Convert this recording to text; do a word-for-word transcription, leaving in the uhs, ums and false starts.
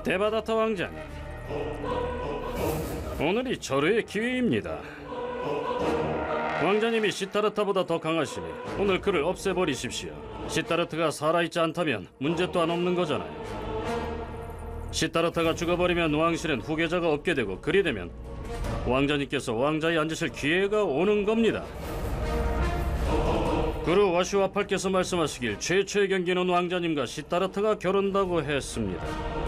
데바다타 왕자님, 오늘이 절호의 기회입니다. 왕자님이 시타르타보다 더 강하시니 오늘 그를 없애버리십시오. 시타르타가 살아있지 않다면 문제 또한 없는 거잖아요. 시타르타가 죽어버리면 왕실엔 후계자가 없게 되고, 그리 되면 왕자님께서 왕자에 앉으실 기회가 오는 겁니다. 그루 와시와팔께서 말씀하시길 최초의 경기는 왕자님과 시타르타가 겨룬다고 했습니다.